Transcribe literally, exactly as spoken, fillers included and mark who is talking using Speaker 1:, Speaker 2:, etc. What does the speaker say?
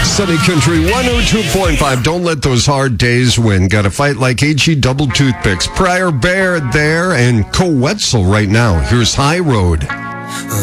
Speaker 1: Sunny Country one oh two point five. Don't let those hard days win. Got to fight like H E double toothpicks. Prior Bear there and Co-Wetzel right now. Here's High Road.